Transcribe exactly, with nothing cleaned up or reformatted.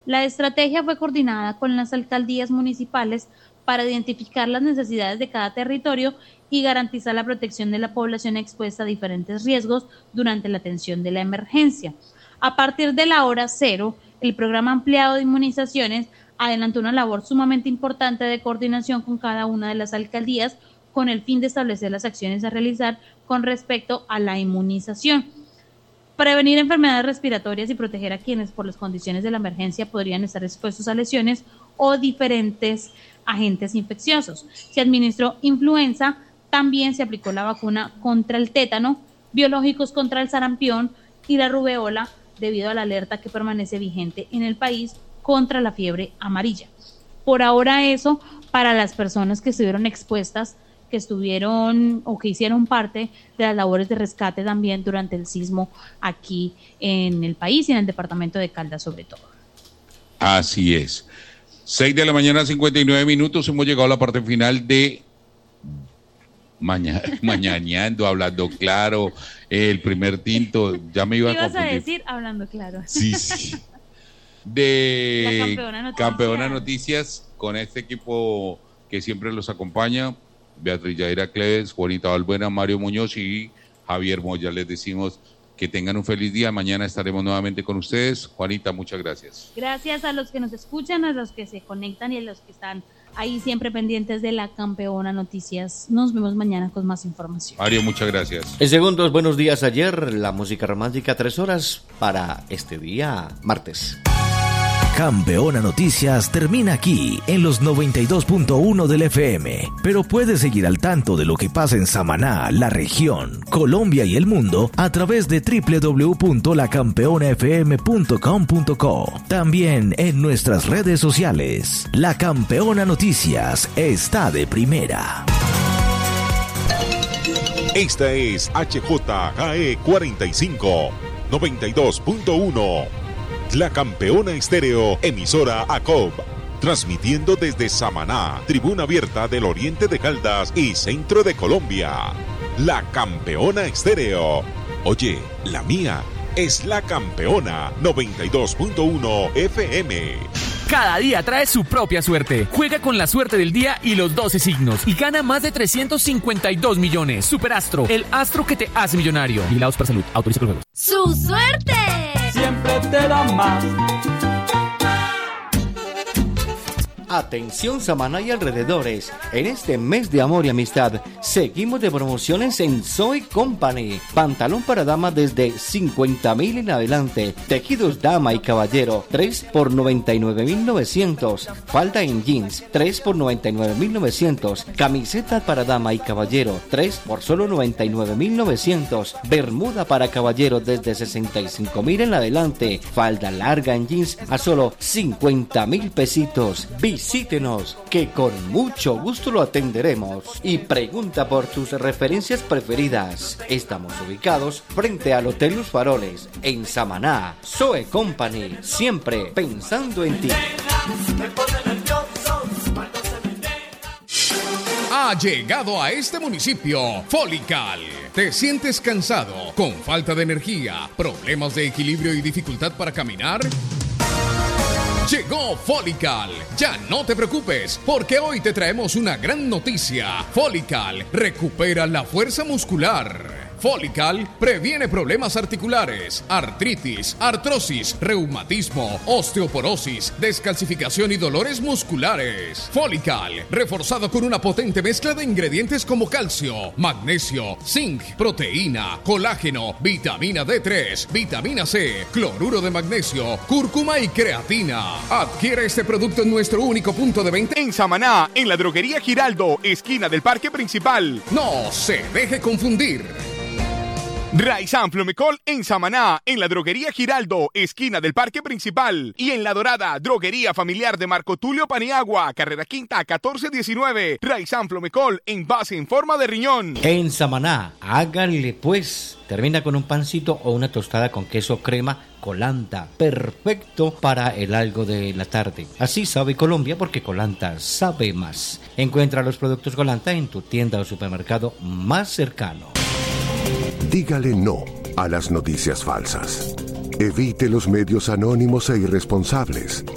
La estrategia fue coordinada con las alcaldías municipales para identificar las necesidades de cada territorio y garantizar la protección de la población expuesta a diferentes riesgos durante la atención de la emergencia. A partir de la hora cero, el programa ampliado de inmunizaciones adelantó una labor sumamente importante de coordinación con cada una de las alcaldías con el fin de establecer las acciones a realizar con respecto a la inmunización. Prevenir enfermedades respiratorias y proteger a quienes por las condiciones de la emergencia podrían estar expuestos a lesiones o diferentes agentes infecciosos. Se administró influenza, también se aplicó la vacuna contra el tétano, biológicos contra el sarampión y la rubeola debido a la alerta que permanece vigente en el país contra la fiebre amarilla. Por ahora eso para las personas que estuvieron expuestas, que estuvieron o que hicieron parte de las labores de rescate también durante el sismo aquí en el país y en el departamento de Caldas sobre todo. Así es. Seis de la mañana, cincuenta y nueve minutos, hemos llegado a la parte final de Maña, Mañaneando, Hablando Claro, el primer tinto, ya me iba a confundir. ¿Qué ibas a decir? Hablando Claro. Sí, sí. De la campeona noticias. campeona noticias, con este equipo que siempre los acompaña, Beatriz Yaira Cleves, Juanita Valbuena, Mario Muñoz y Javier Moya. Les decimos que tengan un feliz día. Mañana estaremos nuevamente con ustedes. Juanita, muchas gracias. Gracias a los que nos escuchan, a los que se conectan y a los que están ahí siempre pendientes de la campeona noticias. Nos vemos mañana con más información. Mario, muchas gracias. En segundos, buenos días ayer, la música romántica, tres horas para este día, martes. Campeona Noticias termina aquí en los noventa y dos punto uno del F M, pero puedes seguir al tanto de lo que pasa en Samaná, la región, Colombia y el mundo a través de doble u doble u doble u punto la campeona f m punto com punto co. También en nuestras redes sociales. La Campeona Noticias está de primera. Esta es H J K E cuarenta y cinco, noventa y dos punto uno. La Campeona Estéreo, emisora A C O B, transmitiendo desde Samaná, tribuna abierta del oriente de Caldas y centro de Colombia. La Campeona Estéreo. Oye, la mía es La Campeona, noventa y dos punto uno F M. Cada día trae su propia suerte. Juega con la suerte del día y los doce signos y gana más de trescientos cincuenta y dos millones. Superastro, el astro que te hace millonario. Vigilados para salud. Autoriza con juegos. ¡Su suerte! Siempre te da más. Atención Samaná y alrededores, en este mes de amor y amistad, seguimos de promociones en Soy Company. Pantalón para dama desde cincuenta mil en adelante, tejidos dama y caballero, tres por noventa y nueve mil novecientos, falda en jeans, tres por noventa y nueve mil novecientos, camiseta para dama y caballero, tres por solo noventa y nueve mil novecientos, bermuda para caballero desde sesenta y cinco mil en adelante, falda larga en jeans a solo cincuenta mil pesitos. Visítenos, que con mucho gusto lo atenderemos. Y pregunta por tus referencias preferidas. Estamos ubicados frente al Hotel Los Faroles, en Samaná. Soe Company, siempre pensando en ti. Ha llegado a este municipio Folical. ¿Te sientes cansado, con falta de energía, problemas de equilibrio y dificultad para caminar? Llegó Folical. Ya no te preocupes, porque hoy te traemos una gran noticia. Folical recupera la fuerza muscular. Folical previene problemas articulares, artritis, artrosis, reumatismo, osteoporosis, descalcificación y dolores musculares. Folical, reforzado con una potente mezcla de ingredientes como calcio, magnesio, zinc, proteína, colágeno, vitamina D tres, vitamina C, cloruro de magnesio, cúrcuma y creatina. Adquiere este producto en nuestro único punto de venta en Samaná, en la droguería Giraldo, esquina del Parque Principal. No se deje confundir. Raizán Flomecol en Samaná, en la droguería Giraldo, esquina del Parque Principal. Y en La Dorada, droguería familiar de Marco Tulio Paniagua, carrera quinta, catorce diecinueve. Raizán Flomecol, envase en forma de riñón. En Samaná, háganle pues. Termina con un pancito o una tostada con queso crema Colanta, perfecto para el algo de la tarde. Así sabe Colombia, porque Colanta sabe más. Encuentra los productos Colanta en tu tienda o supermercado más cercano. Dígale no a las noticias falsas. Evite los medios anónimos e irresponsables.